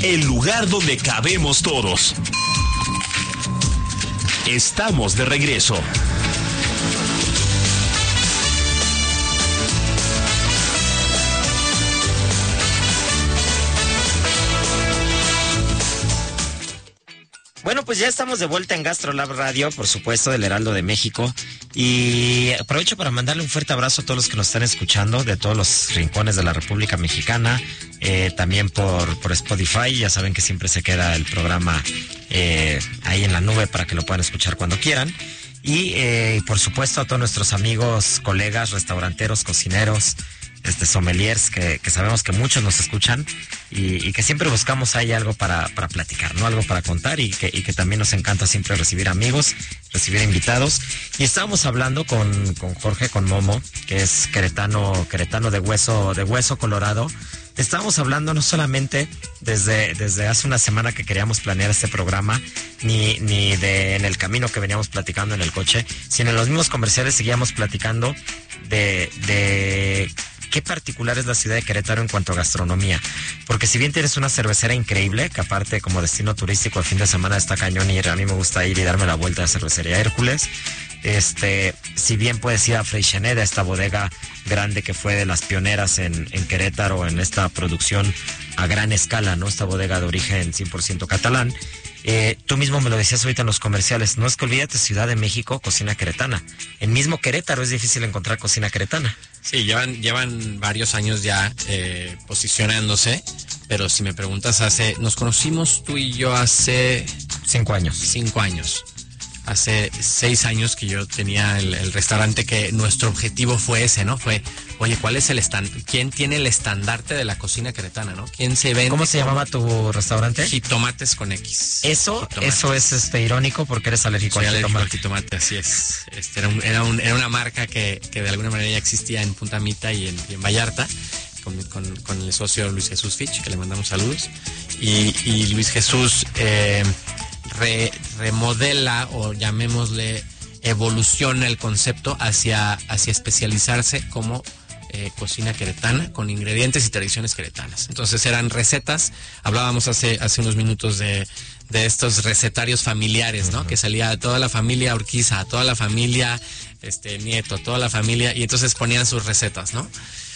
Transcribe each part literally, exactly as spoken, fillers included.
el lugar donde cabemos todos. Estamos de regreso. Bueno, pues ya estamos de vuelta en GastroLab Radio, por supuesto, del Heraldo de México. Y aprovecho para mandarle un fuerte abrazo a todos los que nos están escuchando de todos los rincones de la República Mexicana, eh, también por, por Spotify. Ya saben que siempre se queda el programa eh, ahí en la nube para que lo puedan escuchar cuando quieran. Y eh, por supuesto a todos nuestros amigos, colegas, restauranteros, cocineros, este sommeliers, que, que sabemos que muchos nos escuchan y, y que siempre buscamos ahí algo para, para platicar, ¿no? Algo para contar y que, y que también nos encanta siempre recibir amigos, recibir invitados. Y estábamos hablando con, con Jorge, con Momo, que es queretano, queretano de hueso, de hueso colorado. Estábamos hablando no solamente desde, desde hace una semana que queríamos planear este programa, ni, ni de en el camino que veníamos platicando en el coche, sino en los mismos comerciales seguíamos platicando de, de qué particular es la ciudad de Querétaro en cuanto a gastronomía. Porque si bien tienes una cervecera increíble, que aparte como destino turístico el fin de semana está cañón ir, a mí me gusta ir y darme la vuelta a Cervecería Hércules. Este, si bien puedes ir a Freixenet, esta bodega grande que fue de las pioneras en, en Querétaro en esta producción a gran escala, ¿no? Esta bodega de origen cien por ciento catalán. Eh, tú mismo me lo decías ahorita en los comerciales, no es que olvídate Ciudad de México, cocina queretana. En mismo Querétaro es difícil encontrar cocina queretana. Sí, llevan, llevan varios años ya eh, posicionándose, pero si me preguntas hace, nos conocimos tú y yo hace... Cinco años. Cinco años. Hace seis años que yo tenía el, el restaurante, que nuestro objetivo fue ese, ¿no? Fue, oye, ¿cuál es el stand? ¿Quién tiene el estandarte de la cocina queretana, no? ¿Quién se vende? ¿Cómo se llamaba tu restaurante? Jitomates con X. Eso, Jitomates. Eso es este irónico porque eres alérgico Soy al alérgico jitomate. al jitomate, así es. Este, era, un, era, un, era una marca que, que de alguna manera ya existía en Punta Mita y en, y en Vallarta, con, con, con el socio Luis Jesús Fitch, que le mandamos saludos. Y, y Luis Jesús... Eh, Re, remodela o llamémosle evoluciona el concepto hacia, hacia especializarse como eh, cocina queretana con ingredientes y tradiciones queretanas. Entonces eran recetas, hablábamos hace, hace unos minutos de, de estos recetarios familiares, ¿no? Uh-huh. Que salía toda la familia Urquiza, toda la familia este, Nieto, toda la familia, y entonces ponían sus recetas, ¿no?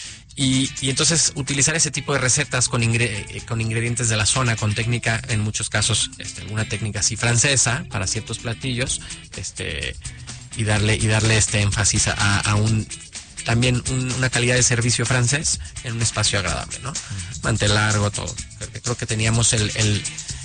Y, y entonces utilizar ese tipo de recetas con, ingre, con ingredientes de la zona, con técnica, en muchos casos, este, alguna técnica así francesa para ciertos platillos, este, y darle, y darle este énfasis a, a un también un, una calidad de servicio francés en un espacio agradable, ¿no? Mantel largo, todo. Creo que teníamos el, el,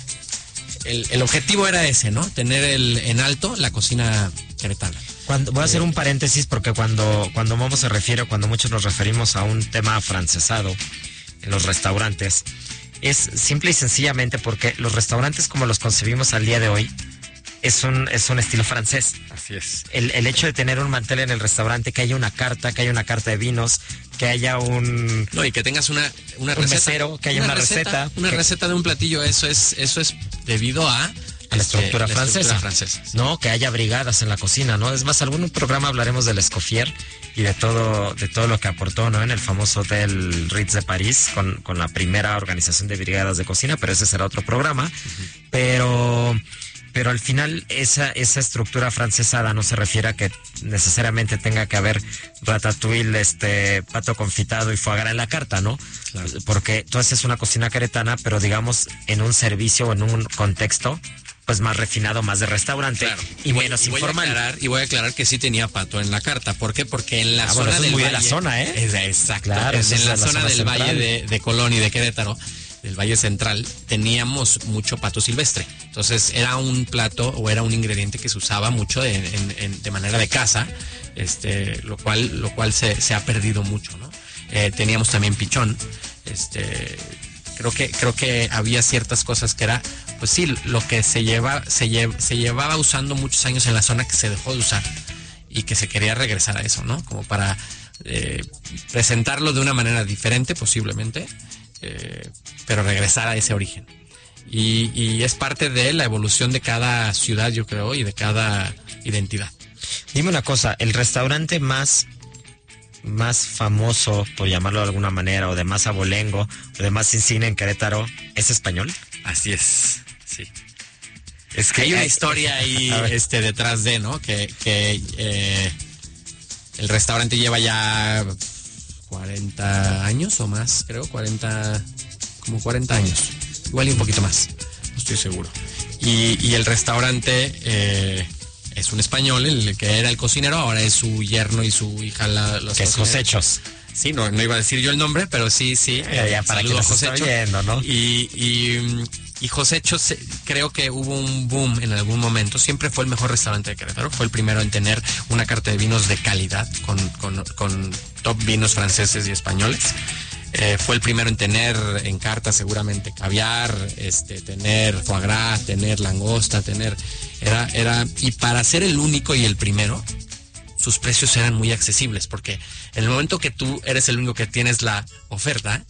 el, el objetivo era ese, ¿no? Tener el, en alto la cocina queretana. Cuando, voy a hacer un paréntesis porque cuando, cuando Momo se refiere, cuando muchos nos referimos a un tema afrancesado en los restaurantes, es simple y sencillamente porque los restaurantes como los concebimos al día de hoy es un, es un estilo francés. Así es. El, el hecho de tener un mantel en el restaurante, que haya una carta, que haya una carta de vinos, que haya un... No, y que tengas una, una un receta. mesero, que haya una, una receta. Una que, receta de un platillo, eso es, eso es debido a... a la estructura, este, francesa, la estructura francesa, sí. ¿no? Que haya brigadas en la cocina, ¿no? Es más, algún programa hablaremos del Escoffier y de todo, de todo lo que aportó, ¿no? En el famoso Hotel Ritz de París con, con la primera organización de brigadas de cocina, pero ese será otro programa. Uh-huh. Pero, pero al final esa, esa estructura francesada no se refiere a que necesariamente tenga que haber ratatouille, este, pato confitado y foie gras en la carta, ¿no? Claro. Porque tú haces una cocina queretana, pero digamos en un servicio o en un contexto pues más refinado, más de restaurante, claro. y, y menos y voy informal. A aclarar, y voy a aclarar que sí tenía pato en la carta. ¿Por qué? Porque en la ah, zona bueno, del muy valle, de la zona, ¿eh? Es, exacto. Claro, es, en la, la zona, zona del central. valle de, de Colón y de Querétaro, del Valle Central, teníamos mucho pato silvestre. Entonces era un plato o era un ingrediente que se usaba mucho de, en, en, de manera de caza, este, lo cual, lo cual se, se ha perdido mucho, ¿no? Eh, teníamos también pichón, este... Creo que, creo que había ciertas cosas que era, pues sí, lo que se lleva, se, lle, se llevaba usando muchos años en la zona que se dejó de usar y que se quería regresar a eso, ¿no? Como para eh, presentarlo de una manera diferente posiblemente, eh, pero regresar a ese origen. Y, y es parte de la evolución de cada ciudad, yo creo, y de cada identidad. Dime una cosa, el restaurante más... más famoso, por llamarlo de alguna manera, o de más abolengo, o de más insignia en Querétaro, ¿es español? Así es, sí. Es que hay una hay- historia ahí A ver. este, detrás de, ¿no? Que, que eh, el restaurante lleva ya cuarenta años o más, creo, cuarenta, como cuarenta años, igual y un poquito más, no estoy seguro. Y, y el restaurante eh, es un español, el que era el cocinero, ahora es su yerno y su hija la, los Que es cocineros. Josechos. Sí, no, no iba a decir yo el nombre, pero sí, sí. Ya, ya, para saludo quien nos está oyendo, ¿no? Y, y, y Josecho, se- creo que hubo un boom en algún momento. Siempre fue el mejor restaurante de Querétaro. Fue el primero en tener una carta de vinos de calidad con, con, con top vinos franceses y españoles. Eh, fue el primero en tener en carta seguramente caviar, este, tener foie gras, tener langosta, tener... Era, era, y para ser el único y el primero, sus precios eran muy accesibles, porque en el momento que tú eres el único que tienes la oferta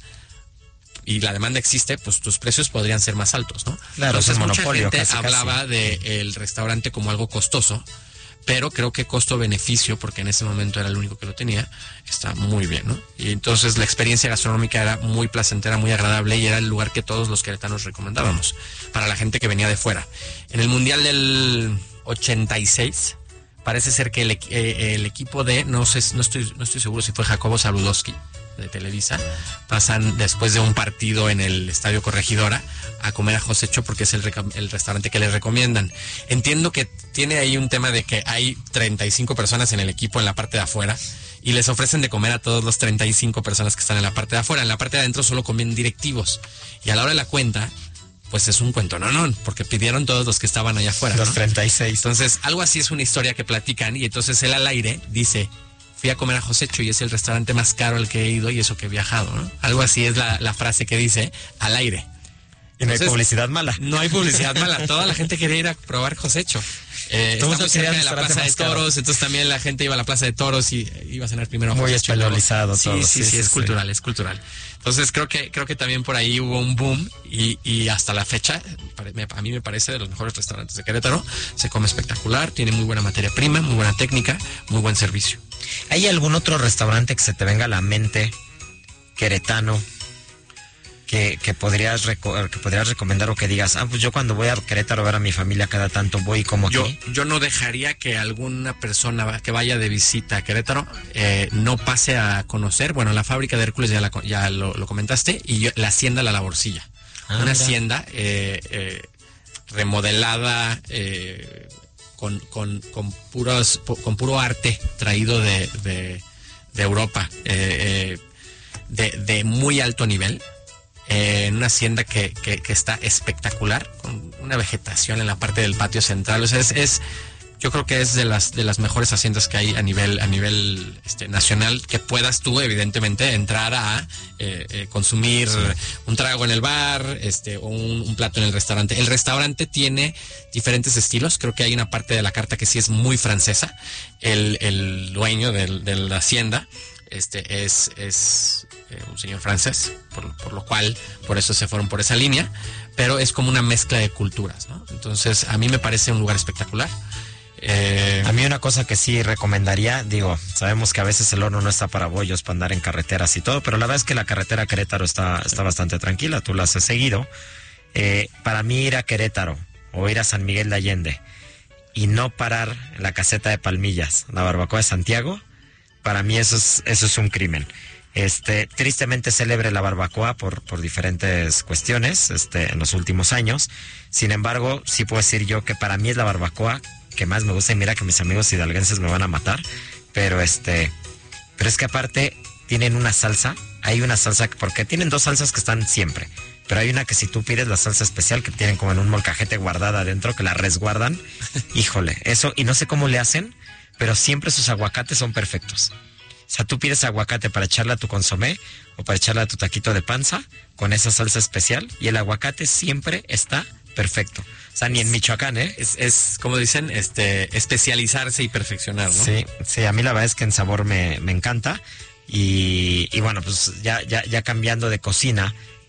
y la demanda existe, pues tus precios podrían ser más altos, ¿no? Claro, es Entonces un mucha monopolio, gente casi, hablaba del restaurante como algo costoso, pero creo que costo-beneficio, porque en ese momento era el único que lo tenía, está muy bien, ¿no? Y entonces la experiencia gastronómica era muy placentera, muy agradable, y era el lugar que todos los queretanos recomendábamos para la gente que venía de fuera. En el Mundial del ochenta y seis, parece ser que el, equi- eh, el equipo de, no sé, no estoy, no estoy seguro si fue Jacobo Saludowski de Televisa, pasan después de un partido en el Estadio Corregidora a comer a Josecho porque es el, reca- el restaurante que les recomiendan. Entiendo que tiene ahí un tema de que hay treinta y cinco personas en el equipo en la parte de afuera y les ofrecen de comer a todos los treinta y cinco personas que están en la parte de afuera. En la parte de adentro solo comen directivos y a la hora de la cuenta, pues es un cuento, no, no, porque pidieron todos los que estaban allá afuera, Los ¿no? treinta y seis. Entonces, algo así es una historia que platican y entonces él al aire dice, fui a comer a Josecho y es el restaurante más caro al que he ido y eso que he viajado, ¿no? Algo así es la, la frase que dice al aire. Y no hay Entonces, publicidad mala. No hay publicidad mala, toda la gente quería ir a probar Josecho. Eh, Todos está muy querían cerca el de la restaurante Plaza de más caro. Toros, entonces también la gente iba a la Plaza de Toros y eh, iba a cenar primero a Muy Josecho, y luego- españolizado sí, todo, Sí, sí, sí, sí, es sí. cultural, es cultural. Entonces creo que creo que también por ahí hubo un boom y, y hasta la fecha, pare- me- a mí me parece de los mejores restaurantes de Querétaro. Se come espectacular, tiene muy buena materia prima, muy buena técnica, muy buen servicio. ¿Hay algún otro restaurante que se te venga a la mente, queretano, que, que, podrías reco- que podrías recomendar o que digas, ah, pues yo cuando voy a Querétaro a ver a mi familia cada tanto voy y como aquí? Yo, yo no dejaría que alguna persona va- que vaya de visita a Querétaro eh, no pase a conocer, bueno, la fábrica de Hércules ya, la co- ya lo, lo comentaste, y yo- la hacienda La Laborcilla. Ah, Una mira. hacienda eh, eh, remodelada eh, con, con, con, puros, pu- con puro arte traído de, de, de Europa, eh, eh, de, de muy alto nivel. Eh, en una hacienda que, que, que está espectacular, con una vegetación en la parte del patio central. O sea, es, es yo creo que es de las de las mejores haciendas que hay a nivel a nivel este, nacional, que puedas tú evidentemente entrar a eh, eh, consumir un trago en el bar, este, o un, un plato en el restaurante. El restaurante tiene diferentes estilos. Creo que hay una parte de la carta que sí es muy francesa. El, el dueño del, de la hacienda este es, es eh, un señor francés, por, por lo cual, por eso se fueron por esa línea, pero es como una mezcla de culturas, ¿no? Entonces, a mí me parece un lugar espectacular. Eh, A mí una cosa que sí recomendaría, digo, sabemos que a veces el horno no está para bollos, para andar en carreteras y todo, pero la verdad es que la carretera a Querétaro está, está bastante tranquila, tú la has seguido. Eh, para mí ir a Querétaro o ir a San Miguel de Allende y no parar en la caseta de Palmillas, la barbacoa de Santiago, para mí eso es, eso es un crimen. Este, tristemente célebre la barbacoa por, por diferentes cuestiones, este, en los últimos años. Sin embargo, sí puedo decir yo que para mí es la barbacoa que más me gusta, y mira que mis amigos hidalguenses me van a matar, pero este, pero es que aparte tienen una salsa, hay una salsa, porque tienen dos salsas que están siempre, pero hay una que si tú pides la salsa especial que tienen como en un molcajete guardada adentro, que la resguardan, híjole, eso, y no sé cómo le hacen, pero siempre sus aguacates son perfectos. O sea, tú pides aguacate para echarle a tu consomé o para echarle a tu taquito de panza con esa salsa especial y el aguacate siempre está perfecto. O sea, ni en Michoacán, ¿eh? es, es, como dicen, este, especializarse y perfeccionar, ¿no? Sí, sí, a mí la verdad es que en sabor me, me encanta. Y, y bueno, pues ya, ya, ya cambiando de cocina,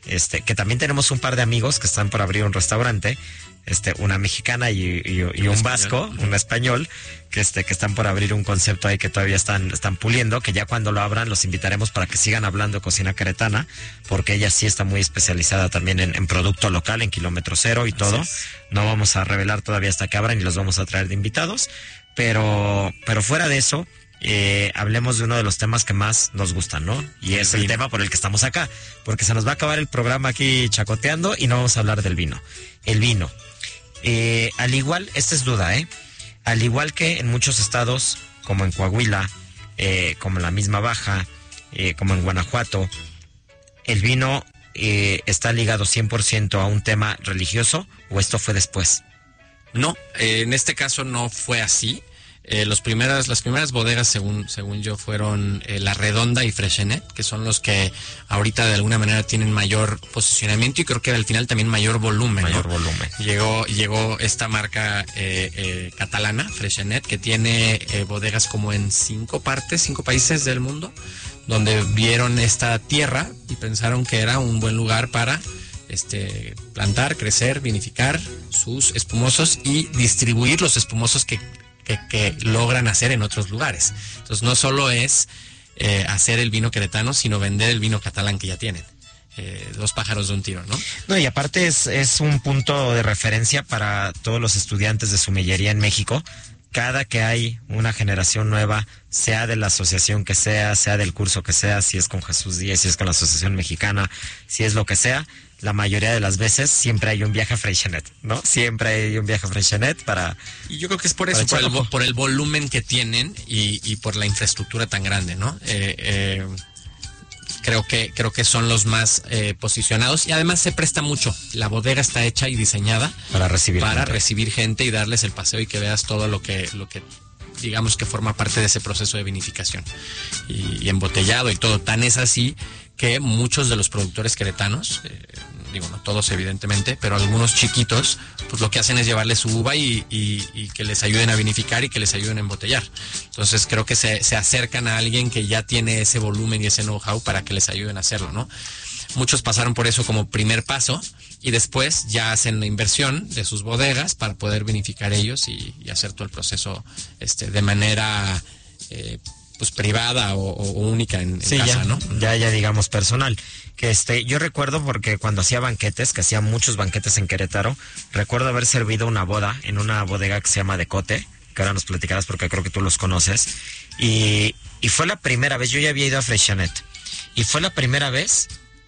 este, que también tenemos un par de amigos que están por abrir un restaurante, este, una mexicana y, y, y un vasco, un español, que este, que están por abrir un concepto ahí que todavía están, están puliendo, que ya cuando lo abran los invitaremos para que sigan hablando de cocina queretana, porque ella sí está muy especializada también en, en producto local, en kilómetro cero y todo. No vamos a revelar todavía hasta que abran y los vamos a traer de invitados, pero, pero fuera de eso, Eh, hablemos de uno de los temas que más nos gustan, ¿no? Y es el tema por el que estamos acá, porque se nos va a acabar el programa aquí chacoteando y no vamos a hablar del vino. El vino. Eh, al igual, esta es duda, ¿eh? Al igual que en muchos estados, como en Coahuila, eh, como en la misma Baja, eh, como en Guanajuato, el vino eh, está ligado cien por ciento a un tema religioso, ¿o esto fue después? No, eh, en este caso no fue así. Eh, los primeras, las primeras bodegas, según, según yo, fueron eh, La Redonda y Freixenet, que son los que ahorita de alguna manera tienen mayor posicionamiento y creo que al final también mayor volumen. Mayor ¿no? volumen. Llegó, llegó esta marca eh, eh, catalana, Freixenet, que tiene eh, bodegas como en cinco partes, cinco países del mundo, donde vieron esta tierra y pensaron que era un buen lugar para este plantar, crecer, vinificar sus espumosos y distribuir los espumosos que Que, que logran hacer en otros lugares. Entonces no solo es eh, hacer el vino queretano, sino vender el vino catalán que ya tienen. Eh, dos pájaros de un tiro, ¿no? No, y aparte es, es un punto de referencia para todos los estudiantes de sumillería en México. Cada que hay una generación nueva, sea de la asociación que sea, sea del curso que sea, si es con Jesús Díaz, si es con la Asociación Mexicana, si es lo que sea, la mayoría de las veces siempre hay un viaje a Freixenet, ¿no? Siempre hay un viaje a Freixenet para... Y yo creo que es por eso, por el, por el volumen que tienen y, y por la infraestructura tan grande, ¿no? Eh, eh, creo que creo que son los más eh, posicionados y además se presta mucho. La bodega está hecha y diseñada para recibir para gente. recibir gente y darles el paseo y que veas todo lo que lo que digamos que forma parte de ese proceso de vinificación y, y embotellado y todo. Tan es así que muchos de los productores queretanos, eh, digo, no todos evidentemente, pero algunos chiquitos, pues lo que hacen es llevarles su uva y, y, y que les ayuden a vinificar y que les ayuden a embotellar. Entonces creo que se, se acercan a alguien que ya tiene ese volumen y ese know-how para que les ayuden a hacerlo, ¿no? Muchos pasaron por eso como primer paso y después ya hacen la inversión de sus bodegas para poder vinificar ellos y, y hacer todo el proceso este, de manera... Eh, pues privada o, o única en, en sí, casa, ya, ¿no? Ya, ya digamos personal. Que este, yo recuerdo porque cuando hacía banquetes, que hacía muchos banquetes en Querétaro, recuerdo haber servido una boda en una bodega que se llama Decote, que ahora nos platicarás porque creo que tú los conoces, y, y fue la primera vez, yo ya había ido a Freixenet, y fue la primera vez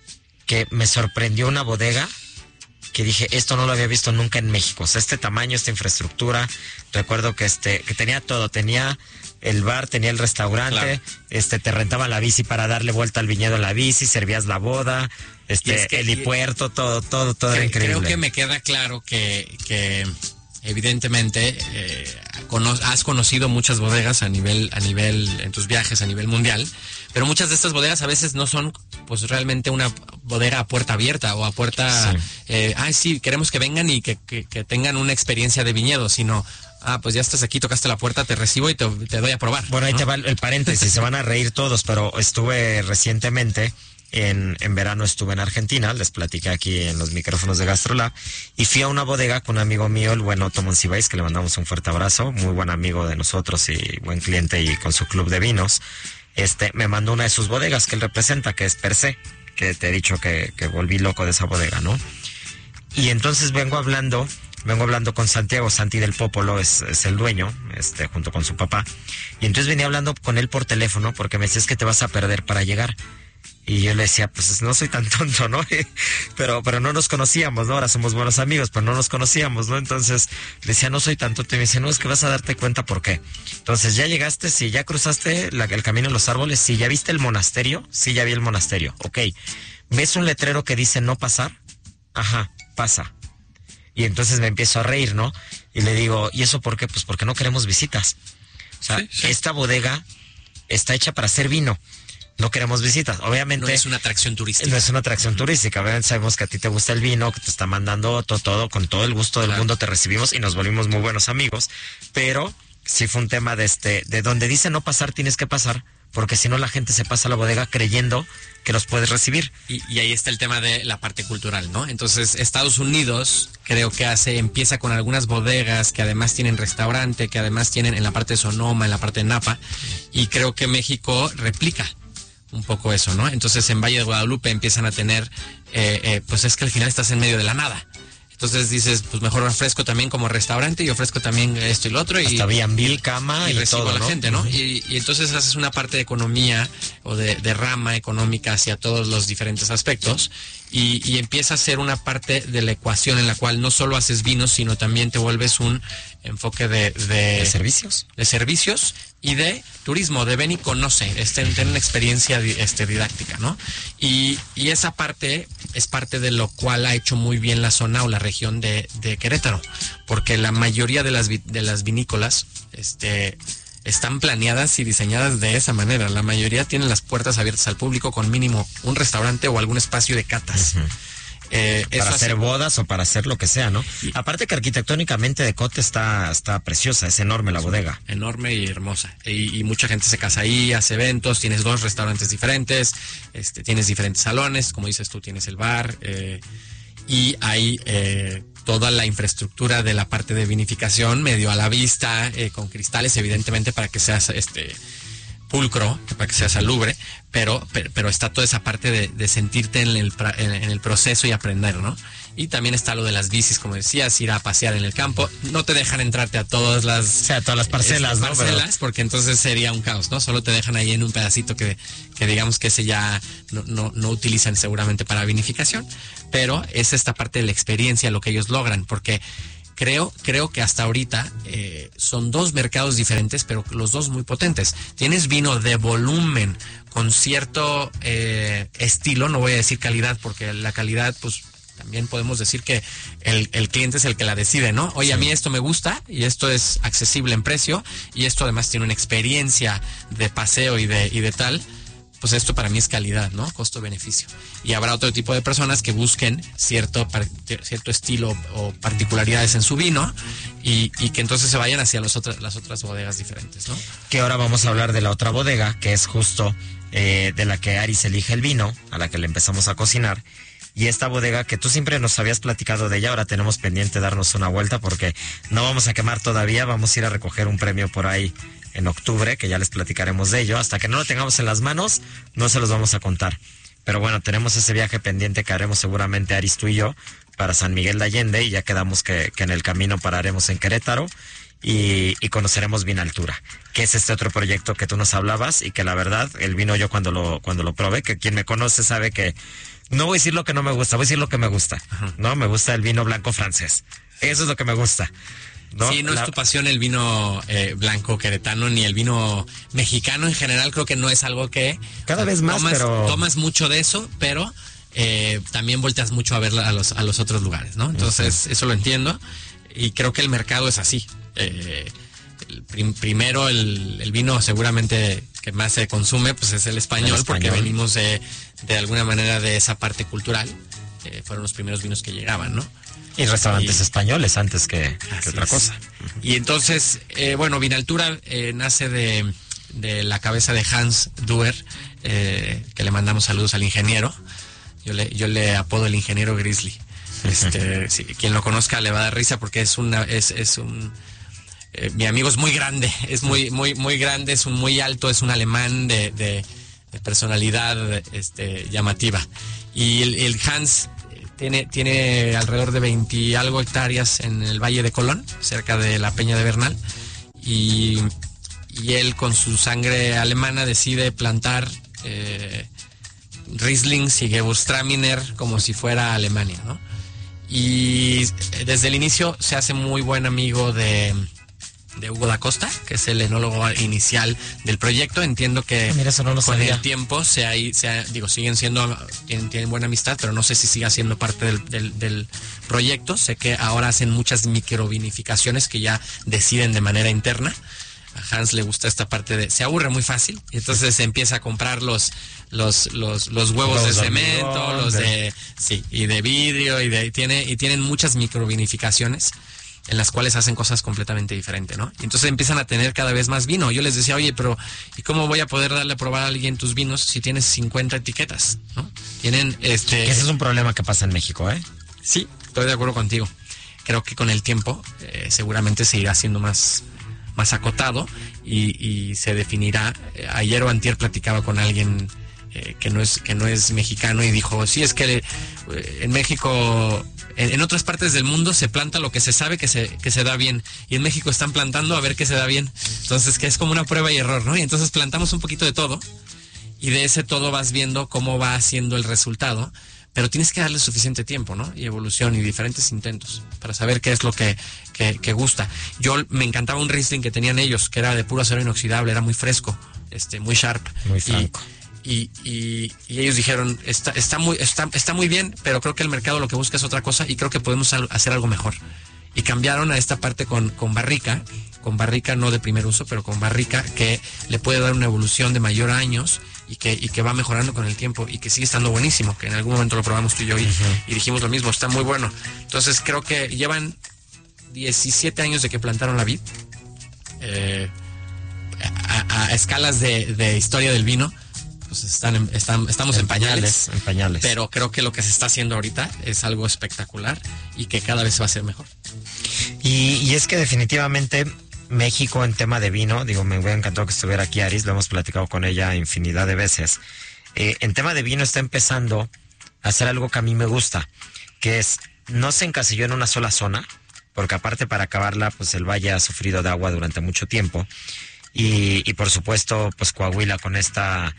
que me sorprendió una bodega que dije, esto no lo había visto nunca en México, o sea, este tamaño, esta infraestructura. Recuerdo que este, que tenía todo, tenía el bar, tenía el restaurante, claro. este, te rentaba la bici para darle vuelta al viñedo en la bici, servías la boda, este, es que, el helipuerto, todo, todo, todo creo, era increíble. Creo que me queda claro que, que evidentemente eh, cono- has conocido muchas bodegas a nivel, a nivel, en tus viajes a nivel mundial, pero muchas de estas bodegas a veces no son pues realmente una bodega a puerta abierta o a puerta, sí. eh, ay sí, queremos que vengan y que, que, que tengan una experiencia de viñedo, sino ah, pues ya estás aquí, tocaste la puerta, te recibo y te, te doy a probar. Bueno, ahí ¿no? te va el paréntesis, se van a reír todos, pero estuve recientemente, en, en verano estuve en Argentina, les platiqué aquí en los micrófonos de GastroLab, y fui a una bodega con un amigo mío, el buen Otto Monsiváis, que le mandamos un fuerte abrazo, muy buen amigo de nosotros y buen cliente y con su club de vinos. Este, me mandó una de sus bodegas que él representa, que es Per Se, que te he dicho que, que volví loco de esa bodega, ¿no? Y entonces vengo hablando... Vengo hablando con Santiago, Santi del Popolo es, es el dueño, este, junto con su papá. Y entonces venía hablando con él por teléfono porque me decía, es que te vas a perder para llegar. Y yo le decía, pues no soy tan tonto, ¿no? pero, pero no nos conocíamos, ¿no? Ahora somos buenos amigos, pero no nos conocíamos, ¿no? Entonces le decía, no soy tan tonto. Y me decía, no, es que vas a darte cuenta por qué. Entonces, ¿ya llegaste? Sí. ¿Ya cruzaste la, el camino de los árboles? Sí. ¿Ya viste el monasterio? Sí, ya vi el monasterio. Ok. ¿Ves un letrero que dice no pasar? Ajá, pasa. Y entonces me empiezo a reír, ¿no? Y le digo, ¿y eso por qué? Pues porque no queremos visitas. O sea, sí, sí. Esta bodega está hecha para hacer vino. No queremos visitas. Obviamente... No es una atracción turística. No es una atracción uh-huh. turística. Obviamente sabemos que a ti te gusta el vino, que te está mandando todo, todo, con todo el gusto del claro. mundo te recibimos y nos volvimos muy buenos amigos. Pero sí fue un tema de este, de donde dice no pasar, tienes que pasar, porque si no la gente se pasa a la bodega creyendo que los puedes recibir. Y, y ahí está el tema de la parte cultural, ¿no? Entonces, Estados Unidos creo que hace, empieza con algunas bodegas que además tienen restaurante, que además tienen en la parte de Sonoma, en la parte de Napa, y creo que México replica un poco eso, ¿no? Entonces, en Valle de Guadalupe empiezan a tener, eh, eh, pues es que al final estás en medio de la nada. Entonces dices, pues mejor ofrezco también como restaurante y ofrezco también esto y lo otro. Y hasta Bienvil, cama y, y recibo todo, a la ¿no? gente, ¿no? Uh-huh. y, y entonces haces una parte de economía o de, de rama económica hacia todos los diferentes aspectos y, y empieza a ser una parte de la ecuación en la cual no solo haces vinos, sino también te vuelves un enfoque de... De, ¿De servicios? De servicios y de turismo, de ven y conoce, este, tener una experiencia este, didáctica, ¿no? Y, y esa parte es parte de lo cual ha hecho muy bien la zona o la región de, de Querétaro, porque la mayoría de las, de las vinícolas este, están planeadas y diseñadas de esa manera. La mayoría tienen las puertas abiertas al público con mínimo un restaurante o algún espacio de catas. Uh-huh. Eh, para hacer hace... bodas o para hacer lo que sea, ¿no? Y... Aparte que arquitectónicamente Decote está, está preciosa, es enorme la bodega. Enorme y hermosa. Y, y mucha gente se casa ahí, hace eventos, tienes dos restaurantes diferentes, este, tienes diferentes salones, como dices tú, tienes el bar, eh, y hay eh, toda la infraestructura de la parte de vinificación medio a la vista, eh, con cristales, evidentemente, para que seas este pulcro, para que sea salubre, pero, pero, pero está toda esa parte de, de sentirte en el, en, en el proceso y aprender, ¿no? Y también está lo de las bicis, como decías, ir a pasear en el campo. No te dejan entrarte a todas las... O sea, a todas las parcelas, este, ¿no? Parcelas, pero... porque entonces sería un caos, ¿no? Solo te dejan ahí en un pedacito que, que digamos que ese ya no, no, no utilizan seguramente para vinificación, pero es esta parte de la experiencia lo que ellos logran, porque... Creo, creo que hasta ahorita eh, son dos mercados diferentes, pero los dos muy potentes. Tienes vino de volumen con cierto eh, estilo, no voy a decir calidad, porque la calidad, pues también podemos decir que el, el cliente es el que la decide, ¿no? Oye, sí. A mí esto me gusta y esto es accesible en precio y esto además tiene una experiencia de paseo y de, y de tal. Pues esto para mí es calidad, ¿no? Costo-beneficio. Y habrá otro tipo de personas que busquen cierto, cierto estilo o particularidades en su vino y, y que entonces se vayan hacia los otras, las otras bodegas diferentes, ¿no? Que ahora vamos a hablar de la otra bodega, que es justo eh, de la que Aris elige el vino, a la que le empezamos a cocinar. Y esta bodega que tú siempre nos habías platicado de ella, ahora tenemos pendiente darnos una vuelta porque no vamos a quemar todavía, vamos a ir a recoger un premio por ahí en octubre, que ya les platicaremos de ello. Hasta que no lo tengamos en las manos, no se los vamos a contar. Pero bueno, tenemos ese viaje pendiente que haremos seguramente Aris, tú y yo, para San Miguel de Allende, y ya quedamos que, que en el camino pararemos en Querétaro y, y conoceremos Vinaltura, que es este otro proyecto que tú nos hablabas y que la verdad, el vino yo cuando lo, cuando lo probé, que quien me conoce sabe que no voy a decir lo que no me gusta, voy a decir lo que me gusta. Ajá. No, me gusta el vino blanco francés. Eso es lo que me gusta. ¿No? Sí, no la... es tu pasión el vino eh, blanco queretano ni el vino mexicano en general, creo que no es algo que cada vez más tomas, pero tomas mucho de eso, pero eh, también volteas mucho a ver a los a los otros lugares, ¿no? Entonces, uh-huh. Eso lo entiendo y creo que el mercado es así. Eh, el prim- primero el, el vino seguramente que más se consume pues es el español, el español. Porque venimos de, de alguna manera de esa parte cultural, eh, fueron los primeros vinos que llegaban, ¿no? Y restaurantes y, españoles antes que, que otra cosa. Uh-huh. Y entonces, eh, bueno, Vinaltura eh, nace de, de la cabeza de Hans Duer, eh, que le mandamos saludos al ingeniero. Yo le, yo le apodo el ingeniero Grizzly. Este, sí, quien lo conozca le va a dar risa porque es una, es, es un eh, mi amigo es muy grande, es muy, muy, muy grande, es un muy alto, es un alemán de, de, de personalidad este, llamativa. Y el, el Hans Tiene, tiene alrededor de veinte y algo hectáreas en el Valle de Colón, cerca de la Peña de Bernal, y, y él con su sangre alemana decide plantar eh, Rieslings y Gewürztraminer como si fuera Alemania, ¿no? Y desde el inicio se hace muy buen amigo de, de Hugo da Costa, que es el enólogo inicial del proyecto. Entiendo que Mira, eso no lo con sabía. el tiempo se ha, se ha, digo, siguen siendo, tienen, tienen buena amistad, pero no sé si siga siendo parte del, del, del proyecto. Sé que ahora hacen muchas microvinificaciones que ya deciden de manera interna. A Hans le gusta esta parte de, se aburre muy fácil, y entonces empieza a comprar los los los, los huevos los de cemento, hormigón, los de, de sí, y de vidrio, y de tiene y tienen muchas microvinificaciones. en las cuales hacen cosas completamente diferentes, ¿no? Y entonces empiezan a tener cada vez más vino. Yo les decía, oye, pero ¿y cómo voy a poder darle a probar a alguien tus vinos si tienes cincuenta etiquetas, ¿no? Tienen este... Ese es un problema que pasa en México, ¿eh? Sí, estoy de acuerdo contigo. Creo que con el tiempo eh, seguramente se irá haciendo más, más acotado y, y se definirá. Eh, ayer o antier platicaba con alguien eh, que no es que no es mexicano y dijo, sí, es que eh, en México... En, en otras partes del mundo se planta lo que se sabe que se, que se da bien. Y en México están plantando a ver qué se da bien. Entonces, que es como una prueba y error, ¿no? Y entonces plantamos un poquito de todo. Y de ese todo vas viendo cómo va haciendo el resultado. Pero tienes que darle suficiente tiempo, ¿no? Y evolución y diferentes intentos para saber qué es lo que, que, que gusta. Yo me encantaba un Riesling que tenían ellos, que era de puro acero inoxidable, era muy fresco, este, muy sharp. Muy franco. Y, y, y ellos dijeron, está, está, muy, está, está muy bien, pero creo que el mercado lo que busca es otra cosa y creo que podemos hacer algo mejor. Y cambiaron a esta parte con, con barrica, con barrica no de primer uso, pero con barrica que le puede dar una evolución de mayor a años y que, y que va mejorando con el tiempo y que sigue estando buenísimo, que en algún momento lo probamos tú y yo y, uh-huh. y dijimos lo mismo, está muy bueno. Entonces creo que llevan diecisiete años de que plantaron la vid, eh, a, a escalas de, de historia del vino. Pues están, en, están estamos en, en pañales, pañales, en pañales. Pero creo que lo que se está haciendo ahorita es algo espectacular y que cada vez va a ser mejor. Y, y es que definitivamente México en tema de vino, digo, me hubiera encantado que estuviera aquí Aris, lo hemos platicado con ella infinidad de veces. Eh, en tema de vino está empezando a hacer algo que a mí me gusta, que es, no se encasilló en una sola zona, porque aparte para acabarla, pues el valle ha sufrido de agua durante mucho tiempo. Y, y por supuesto, pues Coahuila con esta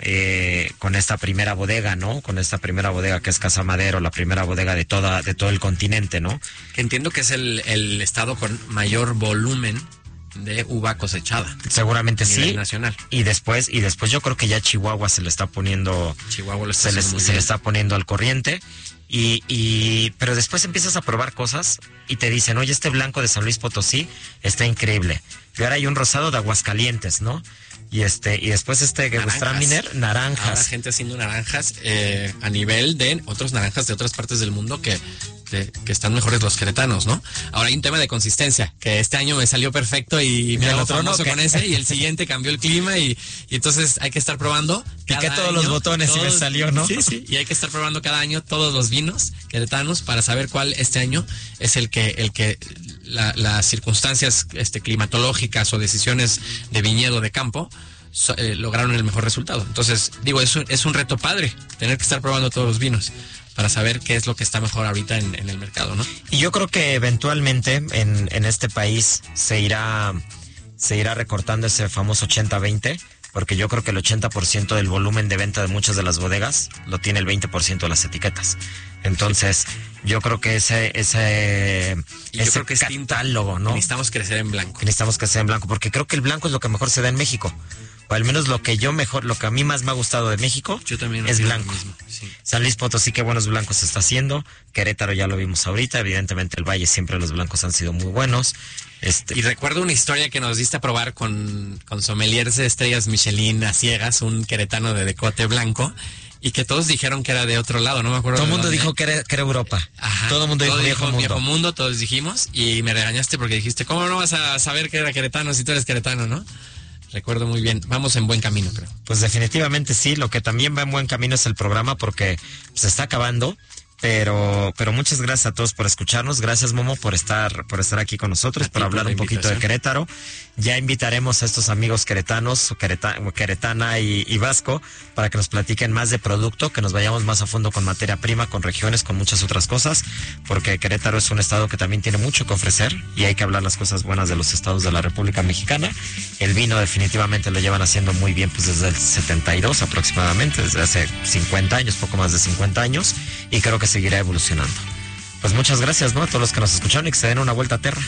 eh, con esta primera bodega, ¿no? Con esta primera bodega que es Casa Madero, la primera bodega de toda de todo el continente, ¿no? Que entiendo que es el, el estado con mayor volumen de uva cosechada. Seguramente sí. Nacional. Y después y después yo creo que ya Chihuahua se le está poniendo Chihuahua lo está se, les, se le está poniendo al corriente. Y, y pero después empiezas a probar cosas y te dicen, oye, este blanco de San Luis Potosí está increíble. Y ahora hay un rosado de Aguascalientes, ¿no? Y este y después este Gewürztraminer, naranjas. Ahora gente haciendo naranjas eh, a nivel de otros naranjas de otras partes del mundo que, de, que están mejores los queretanos, ¿no? Ahora hay un tema de consistencia, que este año me salió perfecto y me hago famoso con ese, y el siguiente cambió el clima y, y entonces hay que estar probando. Piqué todos año, los botones todos, y me salió, ¿no? Sí, sí, y hay que estar probando cada año todos los vinos queretanos para saber cuál este año es el que, el que la, las circunstancias este, climatológicas o decisiones de viñedo de campo so, eh, lograron el mejor resultado. Entonces, digo, es un, es un reto padre tener que estar probando todos los vinos para saber qué es lo que está mejor ahorita en, en el mercado, ¿no? Y yo creo que eventualmente en, en este país se irá, se irá recortando ese famoso ochenta veinte, porque yo creo que el ochenta por ciento del volumen de venta de muchas de las bodegas lo tiene el veinte por ciento de las etiquetas. Entonces, yo creo que ese ese, y yo ese creo que catálogo, ¿no? Necesitamos crecer en blanco. Necesitamos crecer en blanco, porque creo que el blanco es lo que mejor se da en México. O al menos lo que yo mejor, lo que a mí más me ha gustado de México yo también es blanco. Mismo, sí. San Luis Potosí, qué buenos blancos se está haciendo. Querétaro ya lo vimos ahorita. Evidentemente el Valle siempre los blancos han sido muy buenos. Este... Y recuerdo una historia que nos diste a probar con, con sommeliers de estrellas Michelin a ciegas, un queretano de decote blanco, y que todos dijeron que era de otro lado, no me acuerdo. Todo el mundo dijo que era, que era Europa. Ajá. Todo el mundo dijo, todo viejo, dijo mundo. viejo mundo, todos dijimos, y me regañaste porque dijiste, ¿cómo no vas a saber que era queretano si tú eres queretano, no? Recuerdo muy bien, vamos en buen camino, creo. Pues definitivamente sí, lo que también va en buen camino es el programa porque se está acabando. Pero, pero muchas gracias a todos por escucharnos. Gracias, Momo, por estar, por estar aquí con nosotros, por hablar un poquito de Querétaro. Ya invitaremos a estos amigos queretanos, quereta, queretana y, y vasco, para que nos platiquen más de producto, que nos vayamos más a fondo con materia prima, con regiones, con muchas otras cosas, porque Querétaro es un estado que también tiene mucho que ofrecer y hay que hablar las cosas buenas de los estados de la República Mexicana. El vino definitivamente lo llevan haciendo muy bien, pues desde el setenta y dos aproximadamente, desde hace cincuenta años, poco más de cincuenta años, y creo que seguirá evolucionando. Pues muchas gracias, ¿no? A todos los que nos escucharon y que se den una vuelta a Terra.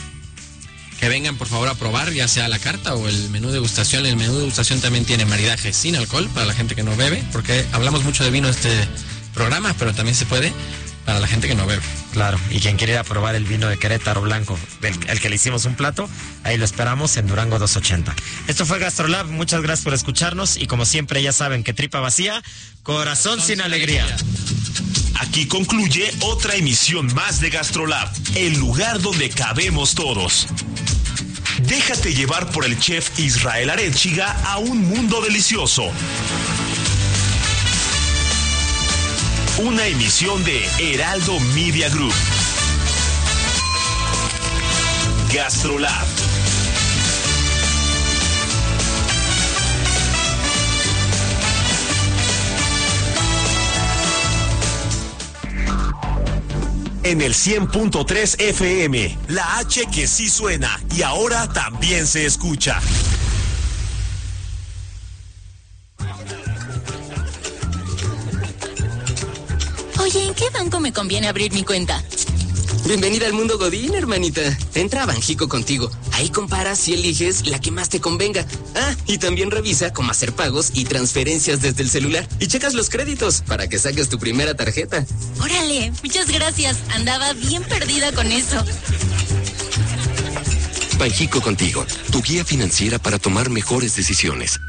Que vengan por favor a probar, ya sea la carta o el menú de degustación. El menú de degustación también tiene maridaje sin alcohol para la gente que no bebe, porque hablamos mucho de vino en este programa, pero también se puede para la gente que no bebe. Claro, y quien quiera probar el vino de Querétaro blanco, del el que le hicimos un plato, ahí lo esperamos en Durango doscientos ochenta. Esto fue GastroLab, muchas gracias por escucharnos y como siempre ya saben que tripa vacía, corazón, corazón sin, sin alegría. alegría. Aquí concluye otra emisión más de GastroLab, el lugar donde cabemos todos. Déjate llevar por el chef Israel Arechiga a un mundo delicioso. Una emisión de Heraldo Media Group. GastroLab. En el cien punto tres F M, la H que sí suena y ahora también se escucha. Oye, ¿en qué banco me conviene abrir mi cuenta? Bienvenida al mundo Godín, hermanita. Entra a Banjico Contigo. Ahí comparas y eliges la que más te convenga. Ah, y también revisa cómo hacer pagos y transferencias desde el celular. Y checas los créditos para que saques tu primera tarjeta. Órale, muchas gracias. Andaba bien perdida con eso. Banjico Contigo, tu guía financiera para tomar mejores decisiones.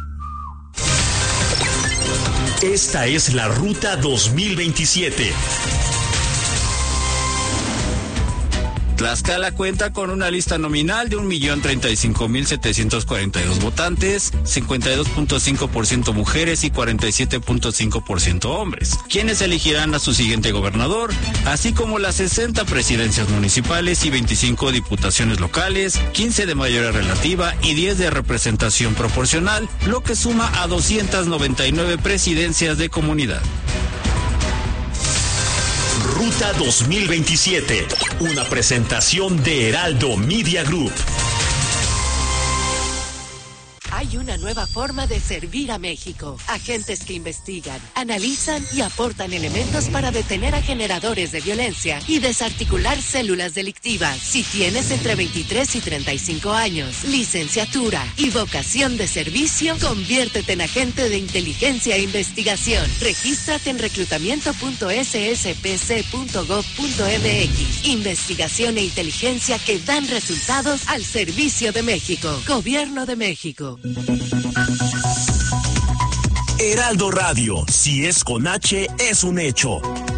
Esta es la Ruta dos mil veintisiete. Tlaxcala cuenta con una lista nominal de un millón treinta y cinco mil setecientos cuarenta y dos votantes, cincuenta y dos punto cinco por ciento mujeres y cuarenta y siete punto cinco por ciento hombres, quienes elegirán a su siguiente gobernador, así como las sesenta presidencias municipales y veinticinco diputaciones locales, quince de mayoría relativa y diez de representación proporcional, lo que suma a doscientas noventa y nueve presidencias de comunidad. Ruta dos mil veintisiete, una presentación de Heraldo Media Group. Hay una nueva forma de servir a México. Agentes que investigan, analizan y aportan elementos para detener a generadores de violencia y desarticular células delictivas. Si tienes entre veintitrés y treinta y cinco años, licenciatura y vocación de servicio, conviértete en agente de inteligencia e investigación. Regístrate en reclutamiento punto s s p c punto gov punto m x. Investigación e inteligencia que dan resultados al servicio de México. Gobierno de México. Heraldo Radio, si es con H, es un hecho.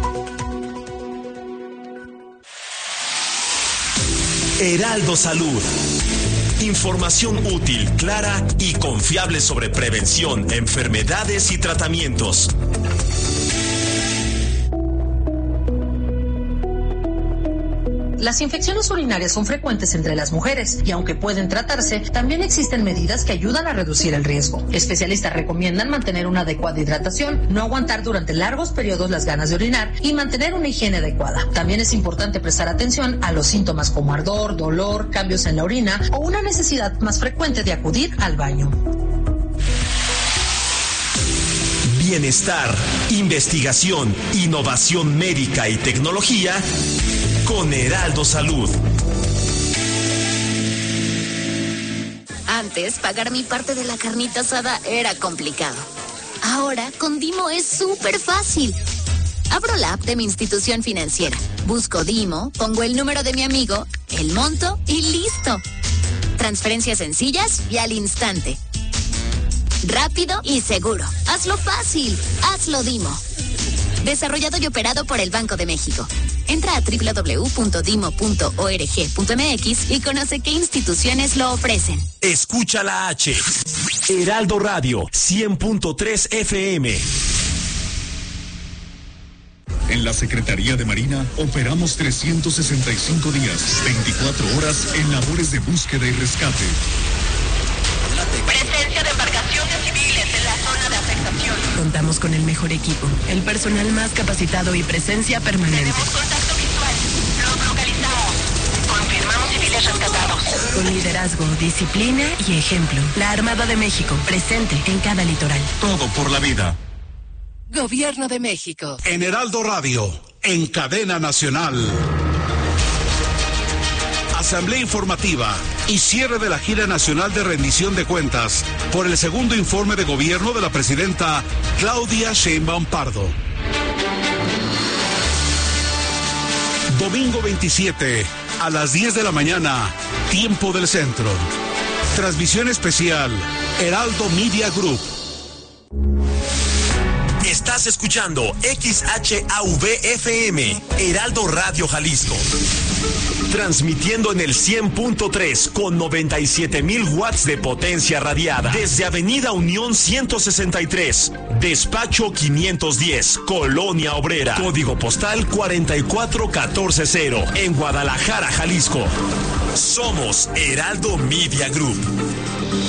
Heraldo Salud. Información útil, clara y confiable sobre prevención, enfermedades y tratamientos. Las infecciones urinarias son frecuentes entre las mujeres y aunque pueden tratarse, también existen medidas que ayudan a reducir el riesgo. Especialistas recomiendan mantener una adecuada hidratación, no aguantar durante largos periodos las ganas de orinar y mantener una higiene adecuada. También es importante prestar atención a los síntomas como ardor, dolor, cambios en la orina o una necesidad más frecuente de acudir al baño. Bienestar, investigación, innovación médica y tecnología con Heraldo Salud. Antes, pagar mi parte de la carnita asada era complicado. Ahora, con Dimo es súper fácil. Abro la app de mi institución financiera, busco Dimo, pongo el número de mi amigo, el monto y listo. Transferencias sencillas y al instante. Rápido y seguro. Hazlo fácil. Hazlo Dimo. Desarrollado y operado por el Banco de México. Entra a doble u doble u doble u punto dimo punto org punto m x y conoce qué instituciones lo ofrecen. Escucha la H. Heraldo Radio, cien punto tres F M. En la Secretaría de Marina operamos trescientos sesenta y cinco días, veinticuatro horas en labores de búsqueda y rescate. Presencia de embarcaciones civiles en la zona de afectación. Contamos con el mejor equipo, el personal más capacitado y presencia permanente. Tenemos contacto visual. Los localizamos. Confirmamos civiles rescatados. Con liderazgo, disciplina y ejemplo. La Armada de México, presente en cada litoral. Todo por la vida. Gobierno de México. En Heraldo Radio, en cadena nacional. Asamblea informativa y cierre de la gira nacional de rendición de cuentas por el segundo informe de gobierno de la presidenta Claudia Sheinbaum Pardo. Domingo veintisiete a las diez de la mañana, tiempo del centro. Transmisión especial, Heraldo Media Group. Estás Estás escuchando X H A V F M, Heraldo Radio Jalisco. Transmitiendo en el cien punto tres con noventa y siete mil watts de potencia radiada. Desde Avenida Unión ciento sesenta y tres, Despacho quinientos diez, Colonia Obrera. Código postal cuarenta y cuatro catorce cero, en Guadalajara, Jalisco. Somos Heraldo Media Group.